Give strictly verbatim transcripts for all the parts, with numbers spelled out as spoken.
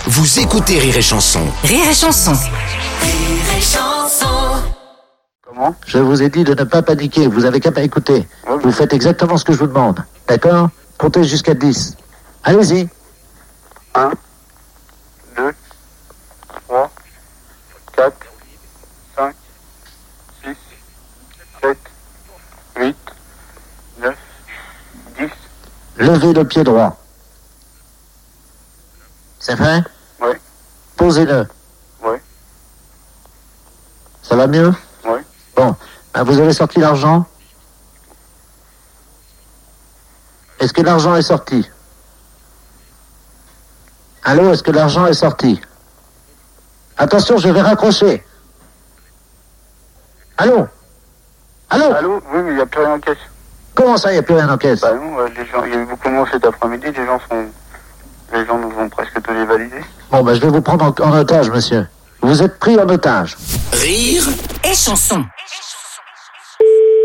Vous écoutez Rire et Chanson. Rire et Chanson. Rire et Chanson. Comment ? Je vous ai dit de ne pas paniquer, vous avez qu'à pas écouter. Oui. Vous faites exactement ce que je vous demande. D'accord ? Comptez jusqu'à dix. Allez-y. un, deux, trois, quatre, cinq, six, sept, huit, neuf, dix. Levez le pied droit. C'est fait ? Oui, Posez-le. oui, Ça va mieux ? oui. Bon. Ben, vous avez sorti l'argent ? Est-ce que l'argent est sorti ? Allô, est-ce que l'argent est sorti ? Attention, je vais raccrocher. Allô ? Allô ? Allô ? Oui, mais il n'y a plus rien en caisse. Comment ça, il n'y a plus rien en caisse ? Bah non, euh, les gens, il y a eu beaucoup de monde cet après-midi, les gens sont... Les gens nous ont presque tous les validés. Bon, ben, je vais vous prendre en, en otage, monsieur. Vous êtes pris en otage. Rire Et Chanson. Allô ?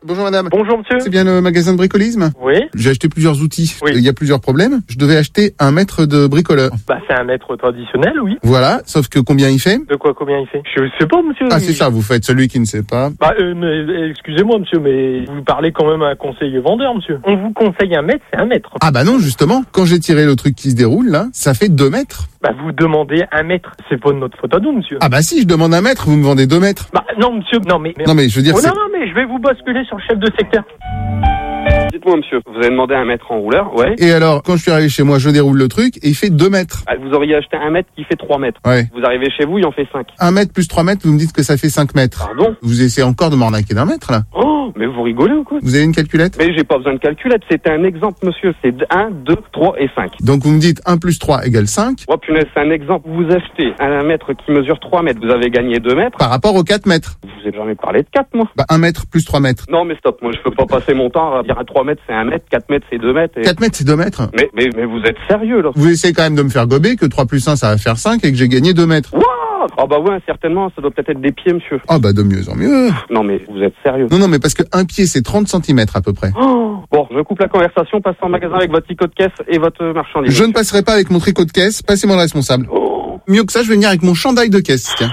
Bonjour madame. Bonjour monsieur. C'est bien le magasin de bricolisme ? Oui. J'ai acheté plusieurs outils. Oui. Il y a plusieurs problèmes. Je devais acheter un mètre de bricoleur. Bah c'est un mètre traditionnel, oui. Voilà, sauf que combien il fait ? De quoi, combien il fait ? Je sais pas monsieur. Ah c'est ça, vous faites celui qui ne sait pas. Bah euh, mais, excusez-moi monsieur, mais vous parlez quand même à un conseiller vendeur monsieur. On vous conseille un mètre, c'est un mètre. Ah bah non justement, quand j'ai tiré le truc qui se déroule là, ça fait deux mètres. Bah vous demandez un mètre, c'est pas de notre faute à nous monsieur. Ah bah si, je demande un mètre, vous me vendez deux mètres. Bah non monsieur, non mais... Non mais je veux dire Oh, c'est... non non mais je vais vous basculer sur le chef de secteur. Dites-moi monsieur, vous avez demandé un mètre en rouleur, ouais. Et alors, quand je suis arrivé chez moi, je déroule le truc et il fait deux mètres. Ah, vous auriez acheté un mètre qui fait trois mètres. Ouais. Vous arrivez chez vous, il en fait cinq. Un mètre plus trois mètres, vous me dites que ça fait cinq mètres. Pardon ? Vous essayez encore de m'arnaquer d'un mètre là. Oh, mais vous rigolez ou quoi ? Vous avez une calculette ? Mais j'ai pas besoin de calculette, c'est un exemple monsieur, c'est un, deux, trois et cinq. Donc vous me dites un plus trois égale cinq Oh punaise, c'est un exemple, vous achetez un mètre qui mesure trois mètres, vous avez gagné deux mètres. par rapport aux quatre mètres. Je vous ai jamais parlé de quatre moi. Bah un mètre plus trois mètres. Non mais stop, moi je peux pas passer mon temps à dire à trois mètres c'est un mètre, quatre mètres c'est deux mètres. Et... quatre mètres c'est deux mètres. Mais, mais, mais vous êtes sérieux là ? Vous essayez quand même de me faire gober que trois plus un ça va faire cinq et que j'ai gagné deux mètres. Waouh ! Ah bah ouais, certainement, ça doit peut-être être des pieds monsieur. Ah bah de mieux en mieux. Non mais vous êtes sérieux ? Non non mais parce que un pied c'est trente centimètres à peu près. Oh, bon, je coupe la conversation, passez en magasin avec votre tricot de caisse et votre marchandise. Je ne passerai pas avec mon tricot de caisse, passez-moi le responsable. Oh. Mieux que ça, je vais venir avec mon chandail de caisse, tiens.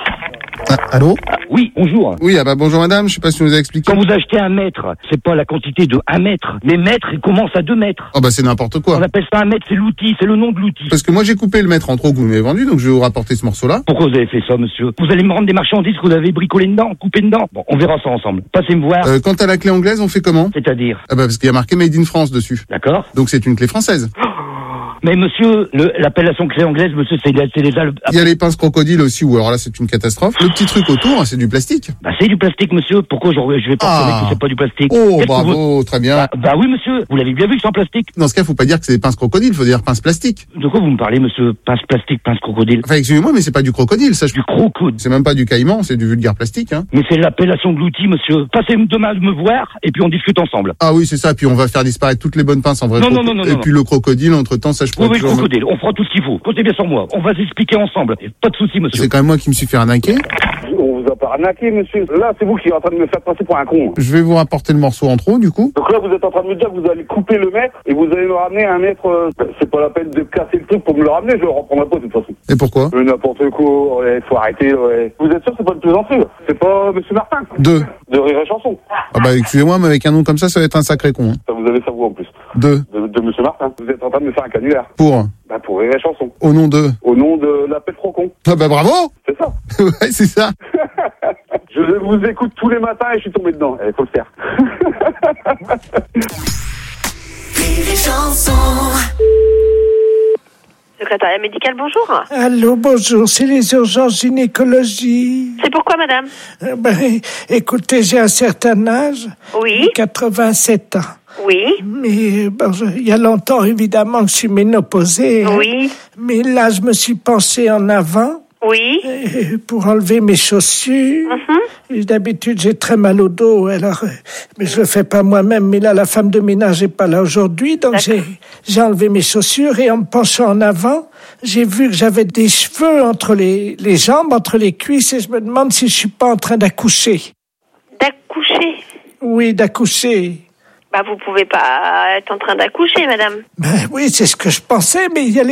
Ah, allô ? Oui, bonjour. Oui, ah bah bonjour madame, je sais pas si on vous a expliqué. Quand vous achetez un mètre, c'est pas la quantité de un mètre. Les mètres, ils commencent à deux mètres. Oh bah c'est n'importe quoi. On appelle ça un mètre, c'est l'outil, c'est le nom de l'outil. Parce que moi j'ai coupé le mètre en trop que vous m'avez vendu, donc je vais vous rapporter ce morceau-là. Pourquoi vous avez fait ça, monsieur ? Vous allez me rendre des marchandises que vous avez bricolées dedans, coupées dedans. Bon, on verra ça ensemble. Passez me voir. Euh, quant à la clé anglaise, on fait comment ? C'est-à-dire, Ah bah parce qu'il y a marqué Made in France dessus. d'accord ? Donc c'est une clé française. Mais monsieur, le- l'appellation clé anglaise, monsieur, c'est c'est les al- Il y a les pinces crocodiles aussi, ou alors là c'est une catastrophe. Le petit truc autour, c'est du plastique. Bah c'est du plastique, monsieur. Pourquoi je, je vais pas Ah. reconnaître que c'est pas du plastique ? Oh Qu'est-ce que bravo, vous- très bien. Bah, bah oui, monsieur. Vous l'avez bien vu que c'est en plastique. Dans ce cas, faut pas dire que c'est des pinces crocodiles, faut dire pinces plastiques. De quoi vous me parlez, monsieur ? Pince plastique, pince crocodile. Enfin excusez-moi, mais c'est pas du crocodile, ça je... Du crocodile. C'est même pas du caïman, c'est du vulgaire plastique, hein. Mais c'est l'appellation de l'outil, monsieur. Passez demain me voir et puis on discute ensemble. Ah oui, c'est ça, puis on va faire disparaître toutes les bonnes pinces en vrai. Non, croco- non, non, non, Et non, puis le crocodile, entre-temps, ça je Oui, pourrais oui, le toujours... crocodile. On fera tout ce qu'il faut. Comptez bien sur moi. On va s'expliquer ensemble. Et pas de souci, monsieur. C'est quand même moi qui me suis fait arnaquer. On vous a pas arnaqué, monsieur. Là, c'est vous qui êtes en train de me faire passer pour un con. Je vais vous rapporter le morceau en trop, du coup. Donc là, vous êtes en train de me dire que vous allez couper le mètre et vous allez me ramener un mètre. euh, C'est pas la peine de casser le truc pour me le ramener, je le reprendrai pas de toute façon. Et pourquoi ? Mais n'importe quoi, ouais, faut arrêter, ouais. Vous êtes sûr que c'est pas une plaisanterie, là ? C'est pas monsieur Martin Deux. de Rire et Chanson. Ah bah excusez-moi, mais avec un nom comme ça, ça va être un sacré con. Hein. Ça, vous avez ça vous en plus. Deux. De, de monsieur Martin. Vous êtes en train de me faire un canular. Pour. Bah pour Rire et Chanson. Au nom de. Au nom de l'appel trop con. Ah bah bravo. C'est ça. Ouais, c'est ça. Je vous écoute tous les matins et je suis tombé dedans. Il faut le faire. Rire et Chanson. Secrétariat médical, bonjour. Allô, bonjour, c'est les urgences gynécologie. C'est pourquoi, madame ? Euh, ben, écoutez, j'ai un certain âge, Oui, quatre-vingt-sept ans. oui, Mais bon, je- il y a longtemps, évidemment, que je suis ménopausée. hein. oui, Mais là, je me suis penchée en avant oui. euh, pour enlever mes chaussures. Mhm. Et d'habitude, j'ai très mal au dos, alors, euh, mais je le fais pas moi-même. Mais là, la femme de ménage est pas là aujourd'hui, donc j'ai, j'ai enlevé mes chaussures et en me penchant en avant, j'ai vu que j'avais des cheveux entre les, les jambes, entre les cuisses, et je me demande si je suis pas en train d'accoucher. D'accoucher ? Oui, d'accoucher. Bah, vous pouvez pas être en train d'accoucher, madame. Ben oui, c'est ce que je pensais, mais il y a les